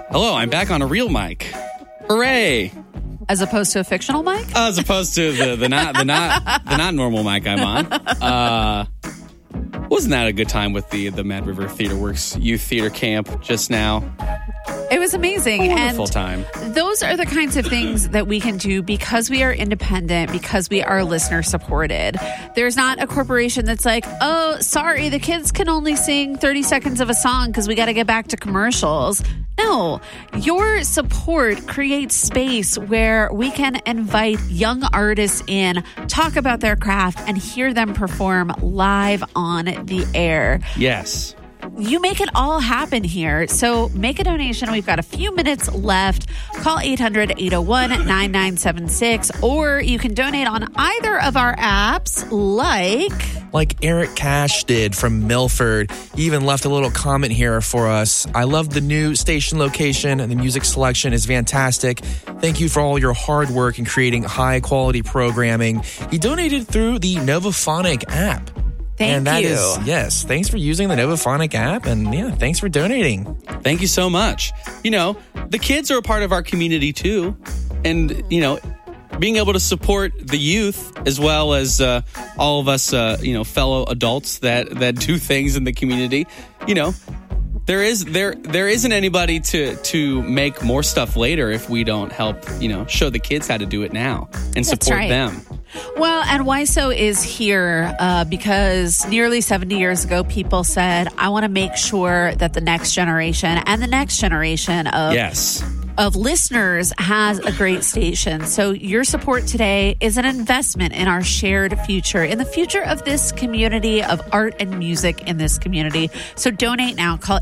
Hello, I'm back on a real mic. Hooray! As opposed to a fictional mic? As opposed to the not normal mic I'm on. Wasn't that a good time with the Mad River Theater Works Youth Theater Camp just now? It was amazing. A wonderful time. Those are the kinds of things that we can do because we are independent, because we are listener supported. There's not a corporation that's like, oh, sorry, the kids can only sing 30 seconds of a song because we got to get back to commercials. No, your support creates space where we can invite young artists in, talk about their craft, and hear them perform live on the air. Yes. You make it all happen here. So make a donation. We've got a few minutes left. Call 800-801-9976, or you can donate on either of our apps, like Eric Cash did from Milford. He even left a little comment here for us. I love the new station location and the music selection is fantastic. Thank you for all your hard work in creating high quality programming. He donated through the Novaphonic app. Thank you. Yes, thanks for using the Novaphonic app, and yeah, thanks for donating. Thank you so much. You know, the kids are a part of our community too, and you know, being able to support the youth as well as all of us, fellow adults that do things in the community. You know, there isn't anybody to make more stuff later if we don't help. Show the kids how to do it now and support them. Well, and WISO is here because nearly 70 years ago, people said, I want to make sure that the next generation and the next generation of listeners has a great station. So your support today is an investment in our shared future, in the future of this community, of art and music in this community. So donate now. Call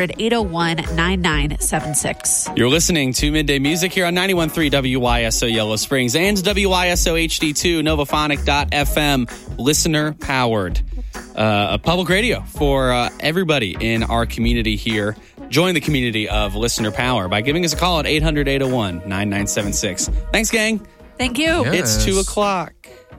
800-801-9976. You're listening to Midday Music here on 91.3 WYSO Yellow Springs and WYSO HD2, Novaphonic.fm, listener powered. A public radio for everybody in our community here. Join the community of listener power by giving us a call at 800-801-9976. Thanks, gang. Thank you. Yes. It's 2 o'clock.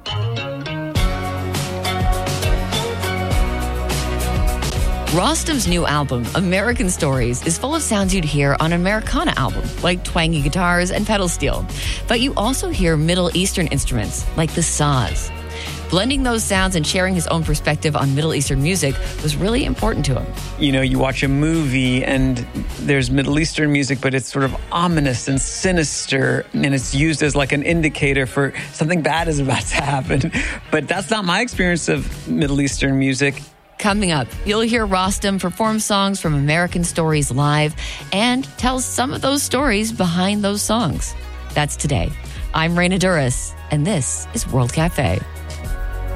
Rostam's new album, American Stories, is full of sounds you'd hear on an Americana album, like twangy guitars and pedal steel. But you also hear Middle Eastern instruments, like the saz. Blending those sounds and sharing his own perspective on Middle Eastern music was really important to him. You watch a movie and there's Middle Eastern music, but it's sort of ominous and sinister, and it's used as like an indicator for something bad is about to happen. But that's not my experience of Middle Eastern music. Coming up, you'll hear Rostam perform songs from American Stories live and tell some of those stories behind those songs. That's today. I'm Raina Duras, and this is World Cafe.